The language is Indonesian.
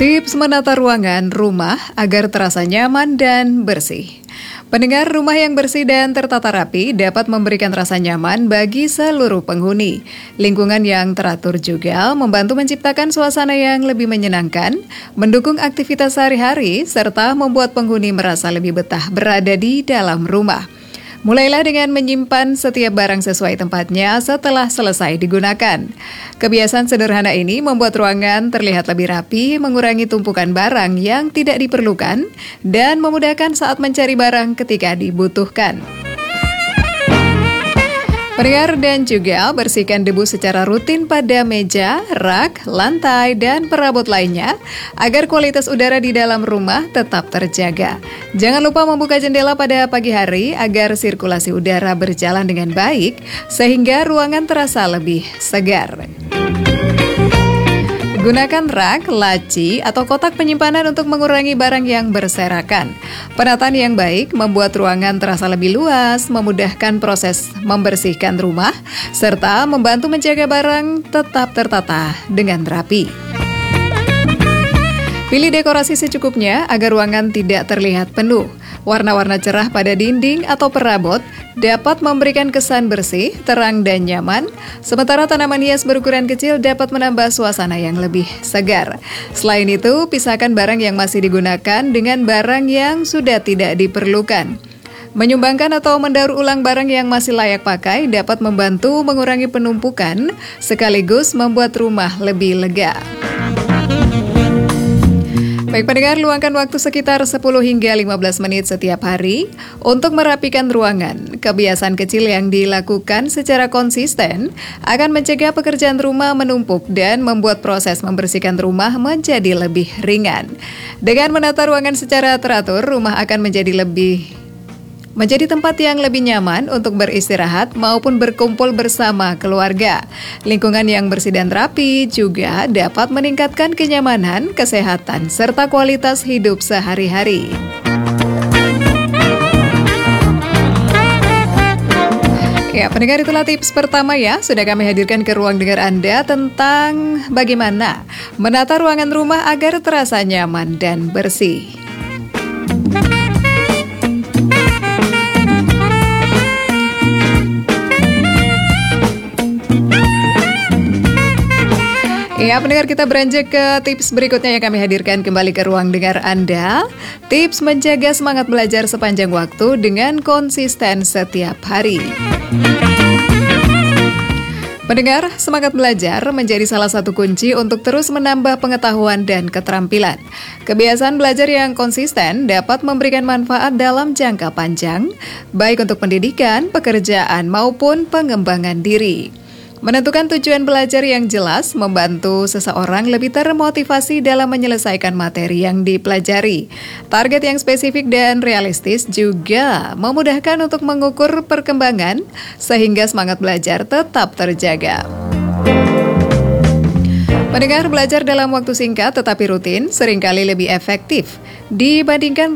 Tips menata ruangan rumah agar terasa nyaman dan bersih. Pendengar, rumah yang bersih dan tertata rapi dapat memberikan rasa nyaman bagi seluruh penghuni. Lingkungan yang teratur juga membantu menciptakan suasana yang lebih menyenangkan, mendukung aktivitas sehari-hari, serta membuat penghuni merasa lebih betah berada di dalam rumah. Mulailah dengan menyimpan setiap barang sesuai tempatnya setelah selesai digunakan. Kebiasaan sederhana ini membuat ruangan terlihat lebih rapi, mengurangi tumpukan barang yang tidak diperlukan, dan memudahkan saat mencari barang ketika dibutuhkan. Pendengar, dan juga bersihkan debu secara rutin pada meja, rak, lantai, dan perabot lainnya agar kualitas udara di dalam rumah tetap terjaga. Jangan lupa membuka jendela pada pagi hari agar sirkulasi udara berjalan dengan baik sehingga ruangan terasa lebih segar. Gunakan rak, laci, atau kotak penyimpanan untuk mengurangi barang yang berserakan. Penataan yang baik membuat ruangan terasa lebih luas, memudahkan proses membersihkan rumah, serta membantu menjaga barang tetap tertata dengan rapi. Pilih dekorasi secukupnya agar ruangan tidak terlihat penuh. Warna-warna cerah pada dinding atau perabot dapat memberikan kesan bersih, terang, dan nyaman, sementara tanaman hias berukuran kecil dapat menambah suasana yang lebih segar. Selain itu, pisahkan barang yang masih digunakan dengan barang yang sudah tidak diperlukan. Menyumbangkan atau mendaur ulang barang yang masih layak pakai dapat membantu mengurangi penumpukan, sekaligus membuat rumah lebih lega. Baik pendengar, luangkan waktu sekitar 10 hingga 15 menit setiap hari untuk merapikan ruangan. Kebiasaan kecil yang dilakukan secara konsisten akan mencegah pekerjaan rumah menumpuk dan membuat proses membersihkan rumah menjadi lebih ringan. Dengan menata ruangan secara teratur, rumah akan menjadi tempat yang lebih nyaman untuk beristirahat maupun berkumpul bersama keluarga. Lingkungan yang bersih dan rapi juga dapat meningkatkan kenyamanan, kesehatan, serta kualitas hidup sehari-hari. Ya, pendengar, itulah tips pertama ya, sudah kami hadirkan ke ruang dengar Anda tentang bagaimana menata ruangan rumah agar terasa nyaman dan bersih. Ya, pendengar, kita beranjak ke tips berikutnya yang kami hadirkan kembali ke ruang dengar Anda. Tips menjaga semangat belajar sepanjang waktu dengan konsisten setiap hari. Pendengar, semangat belajar menjadi salah satu kunci untuk terus menambah pengetahuan dan keterampilan. Kebiasaan belajar yang konsisten dapat memberikan manfaat dalam jangka panjang, baik untuk pendidikan, pekerjaan, maupun pengembangan diri. Menentukan tujuan belajar yang jelas membantu seseorang lebih termotivasi dalam menyelesaikan materi yang dipelajari. Target yang spesifik dan realistis juga memudahkan untuk mengukur perkembangan sehingga semangat belajar tetap terjaga. Pendengar, belajar dalam waktu singkat tetapi rutin seringkali lebih efektif dibandingkan